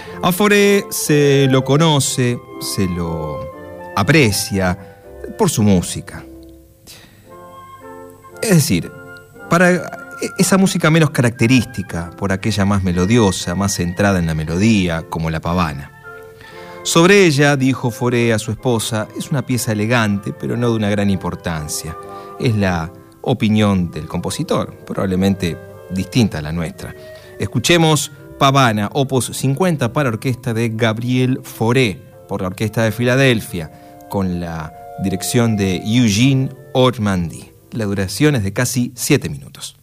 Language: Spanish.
A Fauré se lo conoce, se lo aprecia por su música. Es decir, para esa música menos característica, por aquella más melodiosa, más centrada en la melodía, como la pavana. Sobre ella, dijo Fauré a su esposa, es una pieza elegante, pero no de una gran importancia. Es la opinión del compositor, probablemente distinta a la nuestra. Escuchemos Pavana, opus 50 para orquesta de Gabriel Fauré, por la Orquesta de Filadelfia, con la dirección de Eugene Ormandy. La duración es de casi 7 minutos.